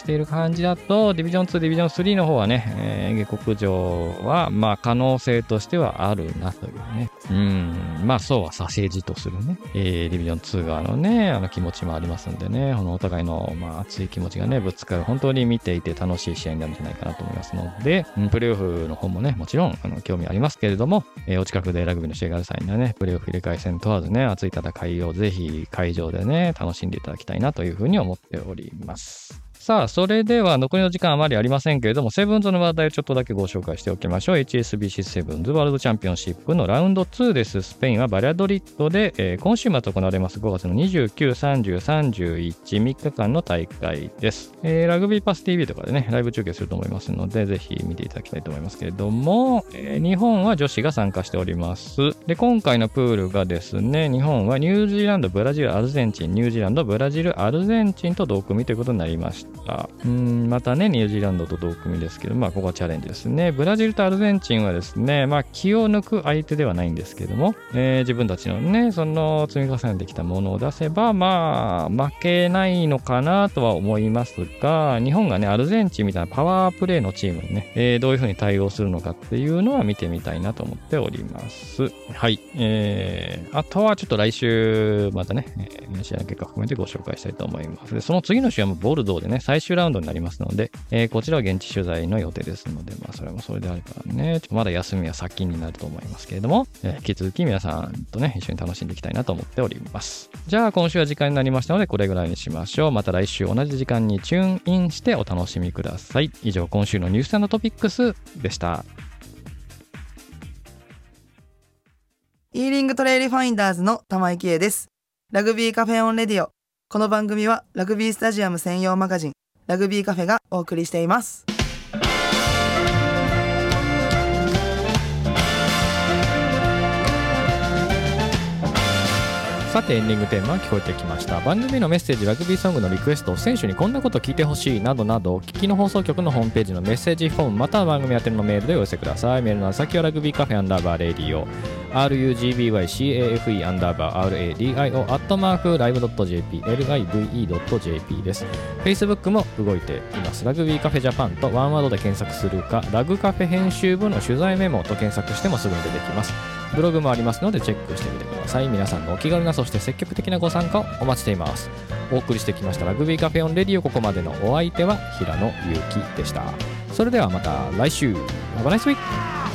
している感じだと、ディビジョン2、ディビジョン3の方はね、下克上は、まあ、可能性としてはあるなというね。まあ、そうはさせじとするね。ディビジョン2側のね、気持ちもありますんでね、お互いの、まあ、熱い気持ちがね、ぶつかる、本当に見ていて楽しい試合になるんじゃないかなと思いますので、プレーオフの方もね、もちろん、興味ありますけれども、お近くでラグビーの試合がある際にはね、プレーオフ入れ替え戦問わずね、熱い戦いをぜひ会場でね、楽しんでいただきたいなというふうに思っております。さあ、それでは残りの時間あまりありませんけれども、セブンズの話題をちょっとだけご紹介しておきましょう。HSBC セブンズワールドチャンピオンシップのラウンド2です。スペインはバリャドリッドで、今週末行われます5月の29、30、31、3日間の大会です。ラグビーパス TV とかでね、ライブ中継すると思いますので、ぜひ見ていただきたいと思いますけれども、日本は女子が参加しております。で、今回のプールがですね、日本はニュージーランド、ブラジル、アルゼンチン、ニュージーランド、ブラジル、アルゼンチンと同組ということになりました。またね、ニュージーランドと同組ですけど、まあ、ここはチャレンジですね。ブラジルとアルゼンチンはですね、まあ、気を抜く相手ではないんですけども、自分たちのね、その積み重ねてきたものを出せば、まあ、負けないのかなとは思いますが、日本がね、アルゼンチンみたいなパワープレーのチームにね、どういうふうに対応するのかっていうのは見てみたいなと思っております。はい。あとはちょっと来週、またね、試合の結果を含めてご紹介したいと思います。で、その次の週はもうボルドーでね、最終ラウンドになりますので、こちらは現地取材の予定ですので、まあそれもそれであればね、まだ休みは先になると思いますけれども、引き続き皆さんとね、一緒に楽しんでいきたいなと思っております。じゃあ今週は時間になりましたので、これぐらいにしましょう。また来週同じ時間にチューンインしてお楽しみください。以上、今週のニュース&トピックスでした。 イーリングトレイルファインダーズの玉井貴恵です。ラグビーカフェオンレディオ。この番組はラグビースタジアム専用マガジンラグビーカフェがお送りしています。 さてエンディングテーマが聞こえてきました。番組のメッセージ、ラグビーソングのリクエスト、選手にこんなこと聞いてほしいなどなど、聞きの放送局のホームページのメッセージフォームまたは番組宛てのメールでお寄せください。メールの先はラグビーカフェ_radio rugbycafe_radio live.jp live.jp です。 Facebook も動いています。ラグビーカフェジャパンとワンワードで検索するか、ラグカフェ編集部の取材メモと検索してもすぐに出てきます。ブログもありますのでチェックしてみてください。皆さんのお気軽なそして積極的なご参加をお待ちしています。お送りしてきましたラグビーカフェオンレディオ、ここまでのお相手は平野祐希でした。それではまた来週。Have a nice week!